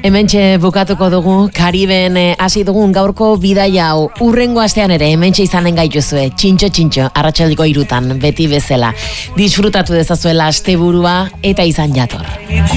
Hementxe bukatuko dugu, Kariben hasi dugun gaurko bidaia hau. Urrengo astean ere, hementxe izanen gaituzue, txintxo, arratsaldeko 3:00, beti bezala. Disfrutatu dezazuela asteburua eta izan jator.